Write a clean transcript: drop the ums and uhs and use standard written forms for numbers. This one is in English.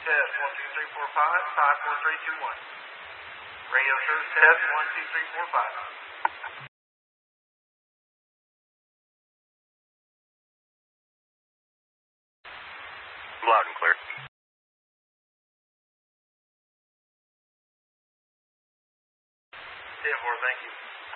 test, 1 2 3 4 5 5 4 3 2 1. Radio service test, 1 2 3 4 5. Loud and clear. 10-4, thank you.